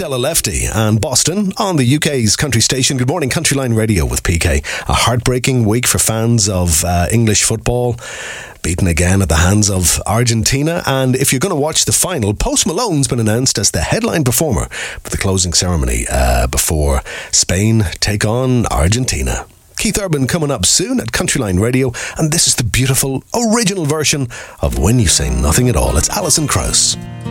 Stella Lefty and Boston on the UK's country station. Good morning, Countryline Radio with PK. A heartbreaking week for fans of English football. Beaten again at the hands of Argentina. And if you're going to watch the final, Post Malone's been announced as the headline performer for the closing ceremony before Spain take on Argentina. Keith Urban coming up soon at Countryline Radio, and this is the beautiful original version of When You Say Nothing at All. It's Alison Krauss.